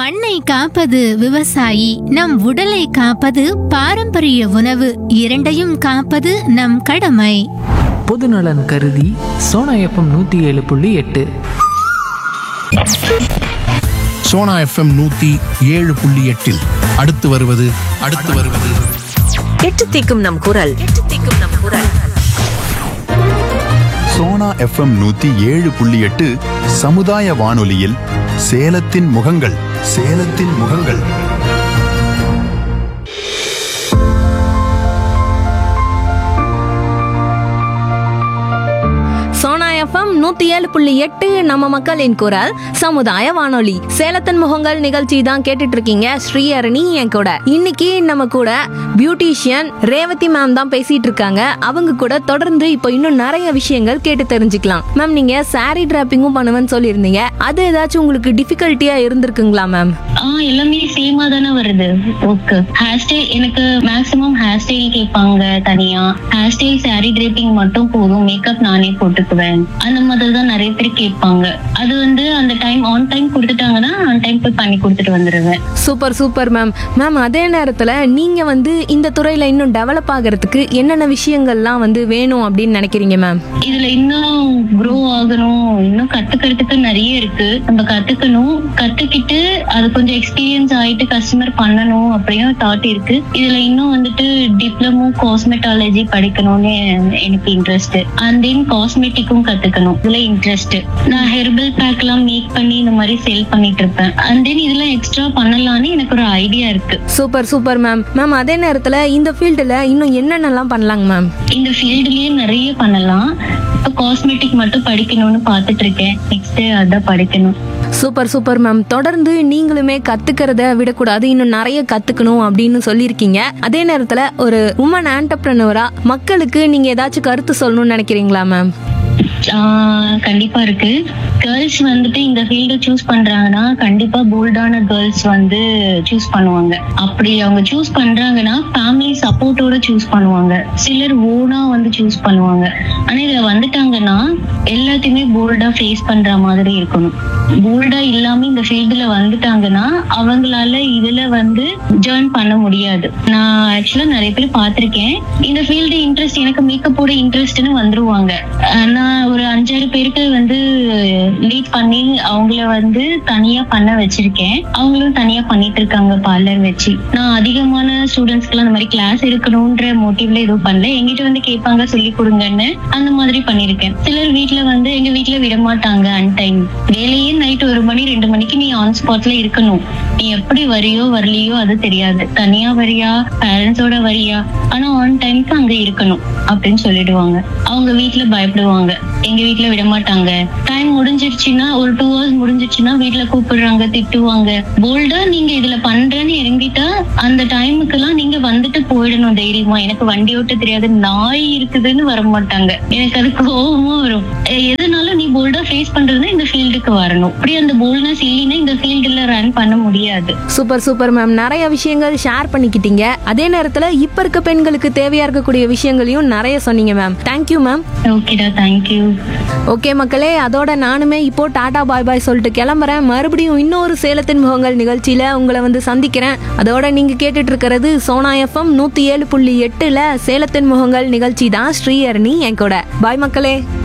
மண்ணை காப்பது விவசாயி, நம் உடலை காப்பது பாரம்பரிய உணவு, இரண்டையும் காப்பது நம் கடமை. பொதுநலன் கருதி சோனா எஃப்எம் 107.8. சோனா எஃப்எம் 107.8 அடுத்து வருவது எட்டு தீக்கும் நம் குரல். சோனா எஃப்எம் 107.8 சமுதாய வானொலியில் சேலத்தின் முகங்கள். சோனா எஃப்எம் 107.8 நம்ம மக்களின் குரல் சமுதாய வானொலி. சேலத்தின் முகங்கள் நிகழ்ச்சி தான் கேட்டுட்டு இருக்கீங்க. ஸ்ரீஹரணி என் கூட. இன்னைக்கு நம்ம கூட பியூட்டிஷியன் ரேவதி மேம் தான் பேசிட்டு இருக்காங்க. அவங்க கூட தொடர்ந்து இப்போ இன்னும் நிறைய விஷயங்கள் கேட்டு தெரிஞ்சுக்கலாம். மேம், நீங்க சாரி டிராப்பிங்கும் பண்ணுவேன்னு சொல்லியிருந்தீங்க. அது ஏதாச்சும் உங்களுக்கு டிஃபிகல்ட்டியா இருந்திருக்குங்களா மேம்? எல்லாமே சேமா தானே வருது. ஓகே, ஹேர் ஸ்டைல் எனக்கு மேக்ஸிமம் ஹேர் ஸ்டைல் கேட்பாங்க தனியா. ஹேர் ஸ்டைல் சாரி டிராப்பிங் மட்டும் போதும், மேக்கப் நானே போட்டுக்குவேன். அந்த மாதிரி தான் நிறைய பேர் கேட்பாங்க. அது அந்த time on time கொடுத்துட்டாங்கன்னா on time போய் பண்ணி கொடுத்துட்டு வந்துருவேன். Super ma'am. மேம், அதே நேரத்துல நீங்க இந்த துறையில இன்னும் டெவலப் ஆகிறதுக்கு என்னென்ன விஷயங்கள்லாம் வேணும் அப்படின்னு நினைக்கிறீங்க மேம்? இதுல இன்னும் க்ரோ ஆகணும், இன்னும் கத்துக்கிறதுக்கு நிறைய இருக்கு. நம்ம கத்துக்கிட்டு அது கொஞ்சம் எக்ஸ்பீரியன்ஸ் ஆயிட்டு கஸ்டமர் பண்ணணும் அப்படின்னு தாட் இருக்கு. இதுல இன்னும் டிப்ளமோ காஸ்மெட்டாலஜி படிக்கணும்னு எனக்கு இன்ட்ரெஸ்ட். அண்ட் தென் காஸ்மெட்டிக்கும் கத்துக்கணும், இதுல இன்ட்ரெஸ்ட். நான் ஹெர்பல் பேக் எல்லாம் மேக் பண்ணி இந்த மாதிரி சேல் பண்ணிட்டு இருப்பேன். அண்ட் தென் இதெல்லாம் எக்ஸ்ட்ரா பண்ணலாம்னு எனக்கு ஒரு ஐடியா இருக்கு. Super ma'am. மேம், அதே நேரத்துல இந்த ஃபீல்டுல இன்னும் என்னென்னலாம் பண்ணலாங்க மேம்? இந்த ஃபீல்டுலயே நிறைய பண்ணலாம். இப்போ காஸ்மெட்டிக் மட்டும் படிக்கணும்னு பாத்துட்டு இருக்கேன். நெக்ஸ்ட் அதான் படிக்கணும். Super ma'am. தொடர்ந்து நீங்களுமே கத்துக்கிறத விடக்கூடாது, இன்னும் நிறைய கத்துக்கணும் அப்படின்னு சொல்லியிருக்கீங்க. அதே நேரத்துல ஒரு உமன் ஆண்டர்பிரனரா மக்களுக்கு நீங்க ஏதாச்சும் கருத்து சொல்லணும்னு நினைக்கிறீங்களா மேம்? கண்டிப்பா இருக்கு. கேர்ள்ஸ் இந்த ஃபீல்டு சூஸ் பண்றாங்கன்னா கண்டிப்பா போல்டான கேர்ள்ஸ் சூஸ் பண்ணுவாங்க. அப்படி அவங்க சூஸ் பண்றாங்கன்னா ஃபேமிலி சப்போர்ட்டோட சூஸ் பண்ணுவாங்க. சிலர் ஓனா சூஸ் பண்ணுவாங்க. ஆனா இதுல வந்துட்டாங்கன்னா எல்லாத்தையுமே போல்டா ஃபேஸ் பண்ற மாதிரி இருக்கணும். போல்டா இல்லாம இந்த ஃபீல்டுல வந்துட்டாங்கன்னா அவங்களால இதுல ஜர்ன் பண்ண முடியாது. நான் ஆக்சுவலா நிறைய பேர் பாத்திருக்கேன். இந்த ஃபீல்டு இன்ட்ரெஸ்ட், எனக்கு மேக்கப்போட இன்ட்ரெஸ்ட்னு வந்துருவாங்க. நான் ஒரு 5-6 பேருக்கு லீட் பண்ணி அவங்கள தனியா பண்ண வச்சிருக்கேன். அவங்களும் தனியா பண்ணிட்டு இருக்காங்க பார்லர் வச்சு. நான் அதிகமான ஸ்டூடெண்ட்ஸ்க்கு எல்லாம் அந்த மாதிரி கிளாஸ் எடுக்கணும்ன்ற மோட்டிவ்ல எதுவும் பண்ணல. எங்கிட்ட கேட்பாங்க சொல்லி கொடுங்கன்னு, அந்த மாதிரி பண்ணிருக்கேன். சிலர் வீட்டுல எங்க வீட்டுல விட மாட்டாங்க. அன்டைம் வேலையே நைட் 1 மணி 2 மணிக்கு நீ ஆன் ஸ்பாட்ல இருக்கணும். நீ எப்படி வரியோ வரலையோ அது தெரியாது, தனியா வரியா பேரண்ட்ஸோட வரியா, ஆனா ஆன் டைம்க்கு அங்க இருக்கணும் அப்படின்னு சொல்லிடுவாங்க. அவங்க வீட்டுல பயப்படுவாங்க. எங்க வீட்டுல விட மாட்டாங்க. டைம் முடிஞ்சிருச்சுன்னா ஒரு 2 hours முடிஞ்சிருச்சுன்னா வீட்டுல கூப்பிடுறாங்க, திட்டுவாங்க. போல்டா நீங்க இதுல பண்றேன்னு இறங்கிட்டா அந்த டைமுக்கு எல்லாம் நீங்க போயிடணும் தைரியமா. எனக்கு வண்டி ஓட்ட தெரியாது, நாய் இருக்குதுன்னு வர மாட்டாங்க. எனக்கு அது கோபமா வரும். எதனாலும் நீ போல்டா ஃபேஸ் பண்றதுன்னா இந்த ஃபீல்டுக்கு வரணும். அப்படி அந்த போல்ட்னஸ் இல்லைன்னா இந்த ஃபீல்டுல ரன் பண்ண முடியாது. Super ma'am. நிறைய விஷயங்கள் ஷேர் பண்ணிக்கிட்டீங்க. அதே நேரத்துல இப்ப இருக்க பெண்களுக்கு தேவையா இருக்கக்கூடிய விஷயங்களையும் நிறைய சொன்னீங்க மேம். Thank you ma'am. ஓகேடா, தேங்க்யூ. ஓகே மக்களே, அதோட நானுமே இப்போ டாடா பாய் சொல்லிட்டு கிளம்புறேன். மறுபடியும் இன்னொரு சேலத்தின் முகங்கள் நிகழ்ச்சியில உங்களை சந்திக்கிறேன். அதோட நீங்க கேட்டுட்டு இருக்கிறது சோனா எஃப்எம் 107.8 சேலத்தின் முகங்கள் நிகழ்ச்சி தான். ஸ்ரீஹரணி என் கூட. பாய் மக்களே.